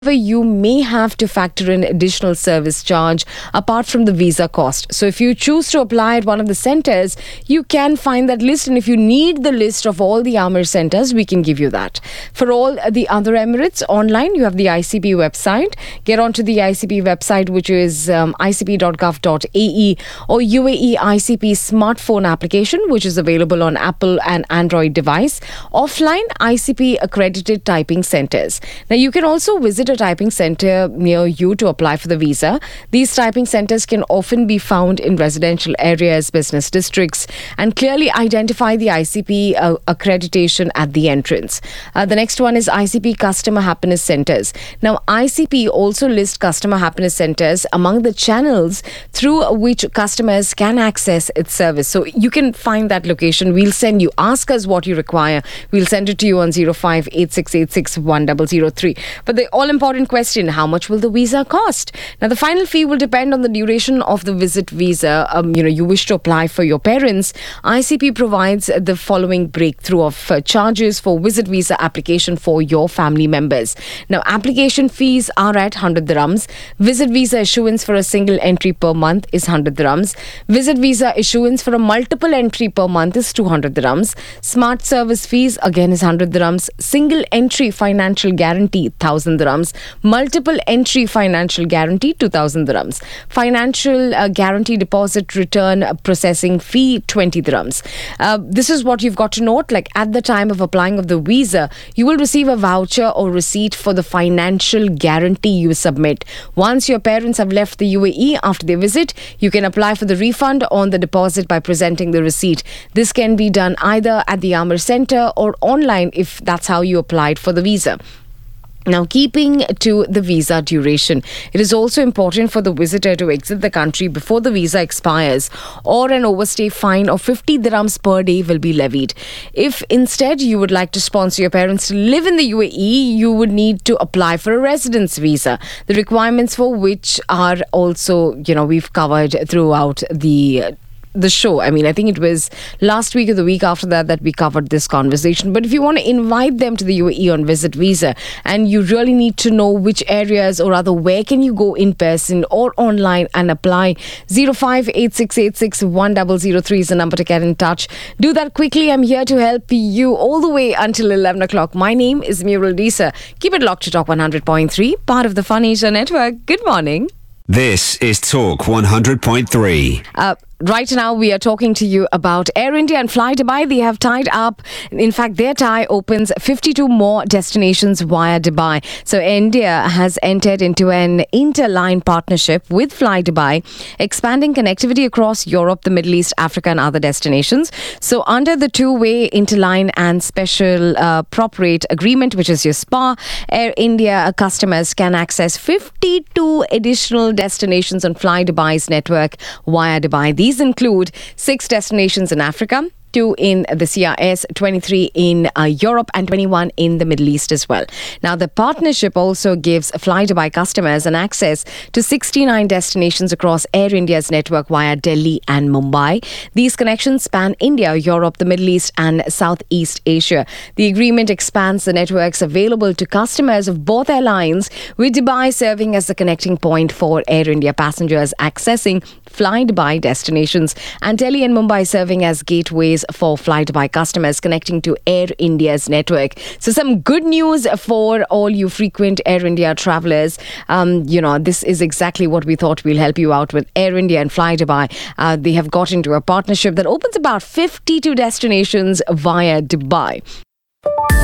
You may have to factor in additional service charge apart from the visa cost. So if you choose to apply at one of the centers, you can find that list, and if you need the list of all the Amir centers, we can give you that. For all the other Emirates, online you have the ICP website. Get onto the ICP website, which is icp.gov.ae, or UAE ICP smartphone application, which is available on Apple and Android device. Offline, ICP accredited typing centers. Now you can also visit a typing center near you to apply for the visa. These typing centers can often be found in residential areas, business districts, and clearly identify the ICP accreditation at the entrance. The next one is ICP Customer Happiness Centers. Now, ICP also lists customer happiness centers among the channels through which customers can access its service. So you can find that location. We'll send you. Ask us what you require. We'll send it to you on 0586861003. But the all-important question, how much will the visa cost? Now, the final fee will depend on the duration of the visit visa you wish to apply for your parents. ICP provides the following breakthrough of charges for visit visa application for your family members. Now, application fees are at 100 dirhams. Visit visa issuance for a single entry per month is 100 dirhams. Visit visa issuance for a multiple entry per month is 200 dirhams. Smart service fees again is 100 dirhams. Single entry financial guarantee 1000 dirhams. Multiple entry financial guarantee 2000 dirhams. Financial guarantee deposit return processing fee 20 dirhams. This is what you've got to note. Like at the time of applying of the visa, you will receive a voucher or receipt for the financial guarantee you submit. Once your parents have left the UAE after their visit, you can apply for the refund on the deposit by presenting the receipt. This can be done either at the Amir Center or online if that's how you applied for the visa. Now, keeping to the visa duration, it is also important for the visitor to exit the country before the visa expires, or an overstay fine of 50 dirhams per day will be levied. If instead you would like to sponsor your parents to live in the UAE, you would need to apply for a residence visa, the requirements for which are also, we've covered throughout the show. I think it was last week or the week after that we covered this conversation. But if you want to invite them to the UAE on visit visa, and you really need to know which areas, or rather where can you go in person or online and apply, 0586861003 is the number to get in touch. Do that quickly. I'm here to help you all the way until 11 o'clock. My name is Muriel Disa. Keep it locked to Talk 100.3, part of the Fun Asia Network. Good morning. This is Talk 100.3. Right now, we are talking to you about Air India and Fly Dubai. They have tied up. In fact, their tie opens 52 more destinations via Dubai. So, India has entered into an interline partnership with Fly Dubai, expanding connectivity across Europe, the Middle East, Africa, and other destinations. So, under the two-way interline and special prop rate agreement, which is your SPA, Air India customers can access 52 additional destinations on Fly Dubai's network via Dubai. These include 6 destinations in Africa, 2 in the CIS, 23 in Europe, and 21 in the Middle East as well. Now, the partnership also gives Fly Dubai customers an access to 69 destinations across Air India's network via Delhi and Mumbai. These connections span India, Europe, the Middle East, and Southeast Asia. The agreement expands the networks available to customers of both airlines, with Dubai serving as the connecting point for Air India passengers accessing Fly Dubai destinations, and Delhi and Mumbai serving as gateways for Fly Dubai customers connecting to Air India's network. So some good news for all you frequent Air India travelers. This is exactly what we thought. We'll help you out with Air India and Fly Dubai. They have got into a partnership that opens about 52 destinations via Dubai.